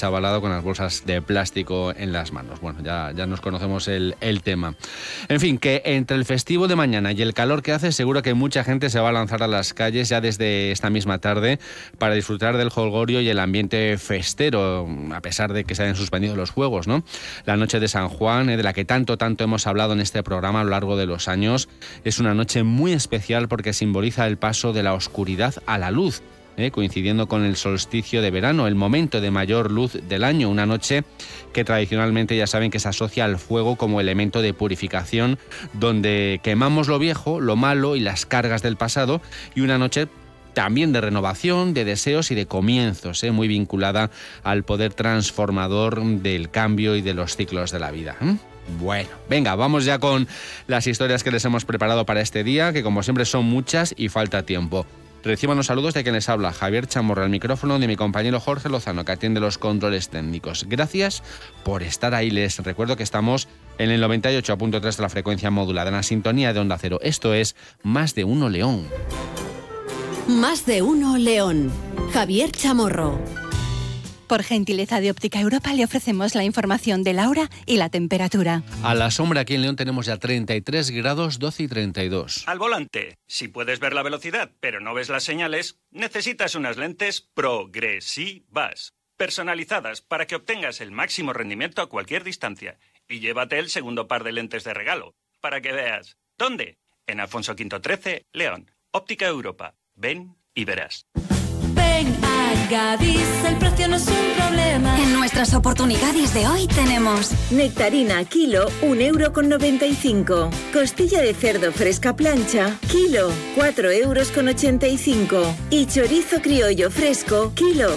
achavalado con las bolsas de plástico en las manos. Bueno, ya nos conocemos el tema. En fin, que entre el festivo de mañana y el calor que hace, seguro que mucha gente se va a lanzar a las calles ya desde esta misma tarde para disfrutar del jolgorio y el ambiente festero, a pesar de que se hayan suspendido los juegos, ¿no? La noche de San Juan, de la que tanto hemos hablado en este programa a lo largo de los años, es una noche muy especial porque simboliza el paso de la oscuridad a la luz, coincidiendo con el solsticio de verano, el momento de mayor luz del año, una noche que tradicionalmente ya saben que se asocia al fuego como elemento de purificación, donde quemamos lo viejo, lo malo y las cargas del pasado, y una noche también de renovación, de deseos y de comienzos, muy vinculada al poder transformador del cambio y de los ciclos de la vida. Bueno, venga, vamos ya con las historias que les hemos preparado para este día, que como siempre son muchas y falta tiempo. Reciban los saludos de quien les habla, Javier Chamorro, al micrófono de mi compañero Jorge Lozano, que atiende los controles técnicos. Gracias por estar ahí. Les recuerdo que estamos en el 98.3 de la frecuencia modulada, en la sintonía de Onda Cero. Esto es Más de Uno León. Más de Uno León. Javier Chamorro. Por gentileza de Óptica Europa le ofrecemos la información de la hora y la temperatura. A la sombra aquí en León tenemos ya 33 grados, 12 y 32. Al volante, si puedes ver la velocidad pero no ves las señales, necesitas unas lentes progresivas, personalizadas para que obtengas el máximo rendimiento a cualquier distancia. Y llévate el segundo par de lentes de regalo, para que veas. ¿Dónde? En Alfonso V 13, León. Óptica Europa. Ven y verás. Ven a Gadis, el precio no es un problema. En nuestras oportunidades de hoy tenemos nectarina kilo, 1,95 €. Costilla de cerdo fresca plancha, kilo, 4,85 €. Y chorizo criollo fresco, kilo,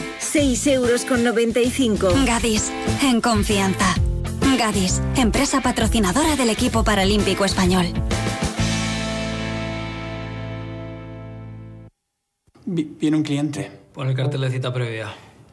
6,95 €. Gadis, en confianza. Gadis, empresa patrocinadora del equipo paralímpico español. Viene un cliente. Pon el cartel de cita previa.